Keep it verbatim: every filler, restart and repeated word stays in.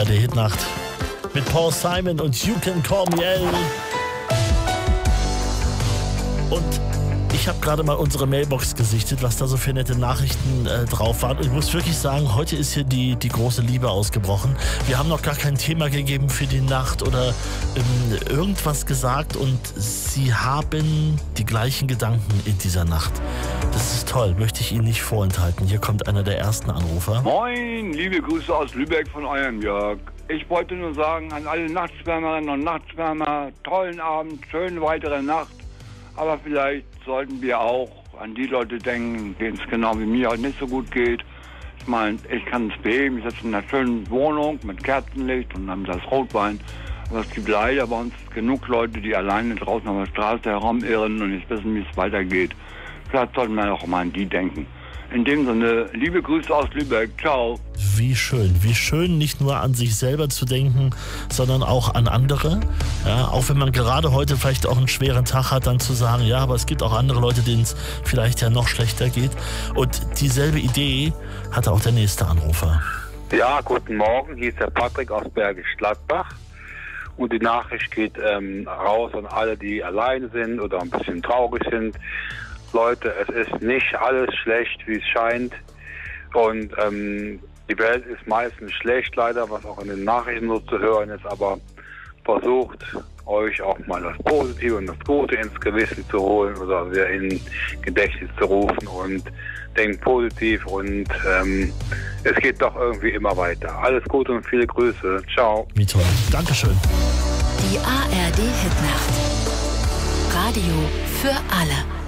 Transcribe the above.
R D Hitnacht mit Paul Simon und You Can Call Me Al. Und ich habe gerade mal unsere Mailbox gesichtet, was da so für nette Nachrichten äh, drauf waren. Und ich muss wirklich sagen, heute ist hier die, die große Liebe ausgebrochen. Wir haben noch gar kein Thema gegeben für die Nacht oder ähm, irgendwas gesagt. Und Sie haben die gleichen Gedanken in dieser Nacht. Das ist toll, möchte ich Ihnen nicht vorenthalten. Hier kommt einer der ersten Anrufer. Moin, liebe Grüße aus Lübeck von eurem Jörg. Ich wollte nur sagen an alle Nachtschwärmerinnen und Nachtschwärmer, tollen Abend, schöne weitere Nacht. Aber vielleicht sollten wir auch an die Leute denken, denen es genau wie mir halt nicht so gut geht. Ich meine, ich kann es beheben, ich sitze in einer schönen Wohnung mit Kerzenlicht und einem Glas Rotwein. Aber es gibt leider bei uns genug Leute, die alleine draußen auf der Straße herumirren und nicht wissen, wie es weitergeht. Vielleicht sollten wir auch mal an die denken. In dem Sinne, liebe Grüße aus Lübeck. Ciao. Wie schön, wie schön, nicht nur an sich selber zu denken, sondern auch an andere. Ja, auch wenn man gerade heute vielleicht auch einen schweren Tag hat, dann zu sagen, ja, aber es gibt auch andere Leute, denen es vielleicht ja noch schlechter geht. Und dieselbe Idee hatte auch der nächste Anrufer. Ja, guten Morgen, hier ist der Patrick aus Bergisch Gladbach. Und die Nachricht geht ähm, raus an alle, die alleine sind oder ein bisschen traurig sind. Leute, es ist nicht alles schlecht, wie es scheint. Und ähm, die Welt ist meistens schlecht, leider, was auch in den Nachrichten so zu hören ist. Aber versucht euch auch mal das Positive und das Gute ins Gewissen zu holen oder wieder in Gedächtnis zu rufen und denkt positiv. Und ähm, es geht doch irgendwie immer weiter. Alles Gute und viele Grüße. Ciao. Wie toll. Dankeschön. Die A R D Hitnacht. Radio für alle.